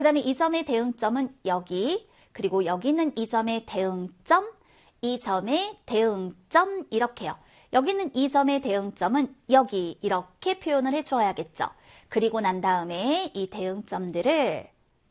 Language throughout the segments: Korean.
그 다음에 이 점의 대응점은 여기, 그리고 여기 있는 이 점의 대응점, 이 점의 대응점 이렇게요. 여기 있는 이 점의 대응점은 여기 이렇게 표현을 해주어야겠죠. 그리고 난 다음에 이 대응점들을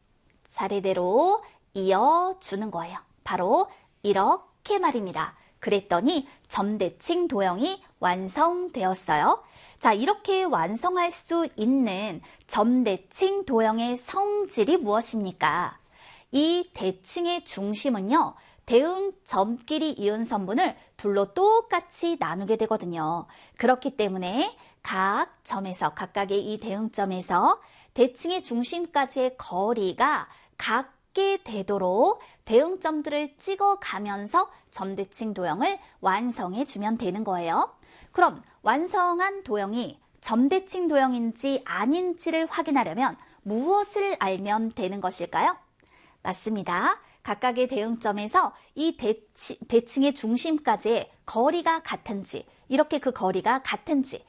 차례대로 이어주는 거예요. 바로 이렇게 말입니다. 그랬더니 점대칭 도형이 완성되었어요. 자, 이렇게 완성할 수 있는 점대칭 도형의 성질이 무엇입니까? 이 대칭의 중심은요, 대응점끼리 이은 선분을 둘로 똑같이 나누게 되거든요. 그렇기 때문에 각 점에서, 각각의 이 대응점에서 대칭의 중심까지의 거리가 같게 되도록 대응점들을 찍어가면서 점대칭 도형을 완성해 주면 되는 거예요. 그럼 완성한 도형이 점대칭 도형인지 아닌지를 확인하려면 무엇을 알면 되는 것일까요? 맞습니다. 각각의 대응점에서 이 대칭의 중심까지의 거리가 같은지, 이렇게 그 거리가 같은지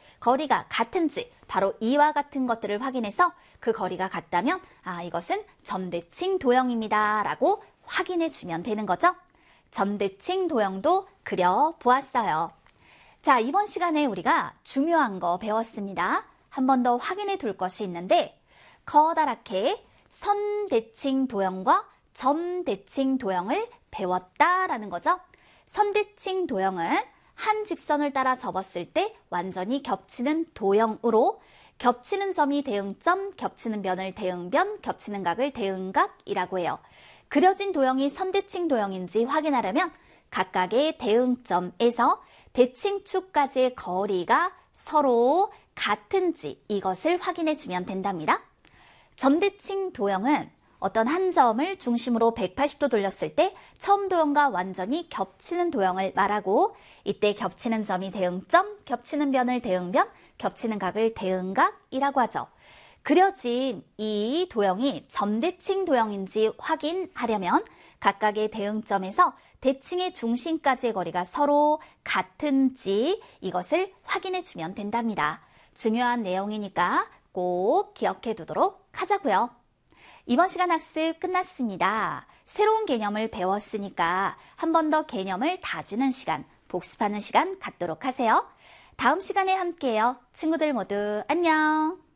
바로 이와 같은 것들을 확인해서 그 거리가 같다면 이것은 점대칭 도형입니다 라고 확인해 주면 되는 거죠. 점대칭 도형도 그려보았어요. 자, 이번 시간에 우리가 중요한 거 배웠습니다. 한 번 더 확인해 둘 것이 있는데 커다랗게 선대칭 도형과 점대칭 도형을 배웠다라는 거죠. 선대칭 도형은 한 직선을 따라 접었을 때 완전히 겹치는 도형으로 겹치는 점이 대응점, 겹치는 변을 대응변, 겹치는 각을 대응각이라고 해요. 그려진 도형이 선대칭 도형인지 확인하려면 각각의 대응점에서 대칭축까지의 거리가 서로 같은지 이것을 확인해 주면 된답니다. 점대칭 도형은 어떤 한 점을 중심으로 180도 돌렸을 때 처음 도형과 완전히 겹치는 도형을 말하고 이때 겹치는 점이 대응점, 겹치는 변을 대응변, 겹치는 각을 대응각이라고 하죠. 그려진 이 도형이 점대칭 도형인지 확인하려면 각각의 대응점에서 대칭의 중심까지의 거리가 서로 같은지 이것을 확인해 주면 된답니다. 중요한 내용이니까 꼭 기억해 두도록 하자고요. 이번 시간 학습 끝났습니다. 새로운 개념을 배웠으니까 한 번 더 개념을 다지는 시간, 복습하는 시간 갖도록 하세요. 다음 시간에 함께해요. 친구들 모두 안녕.